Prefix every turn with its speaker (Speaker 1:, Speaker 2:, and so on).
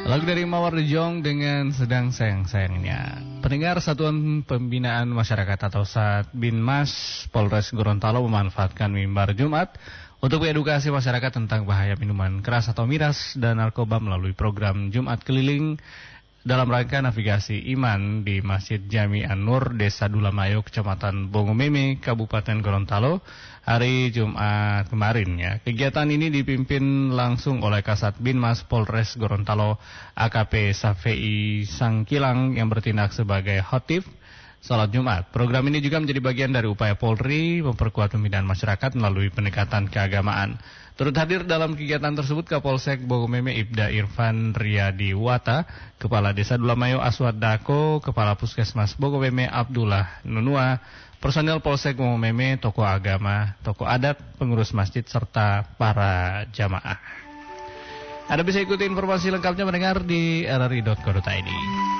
Speaker 1: Lagu dari Mawar De Jong dengan Sedang Sayang-Sayangnya. Pendengar Satuan Pembinaan Masyarakat atau Satbinmas Polres Gorontalo memanfaatkan mimbar Jumat untuk mengedukasi masyarakat tentang bahaya minuman keras atau miras dan narkoba melalui program Jumat Keliling dalam rangka navigasi iman di Masjid Jami An-Nur, Desa Dulamayo, Kecamatan Bongomeme, Kabupaten Gorontalo, hari Jumat kemarin ya. Kegiatan ini dipimpin langsung oleh Kasat Binmas Polres Gorontalo AKP Safei Sangkilang yang bertindak sebagai khotib salat Jumat. Program ini juga menjadi bagian dari upaya Polri memperkuat pembinaan masyarakat melalui pendekatan keagamaan. Turut hadir dalam kegiatan tersebut Kapolsek Bogomeme Ibda Irfan Riyadiwata, Kepala Desa Dulamayo Aswad Dako, Kepala Puskesmas Bogomeme Abdullah Nunua, personel Polsek Bogomeme, tokoh agama, tokoh adat, pengurus masjid, serta para jamaah. Anda bisa ikuti informasi lengkapnya mendengar di rri.co.id.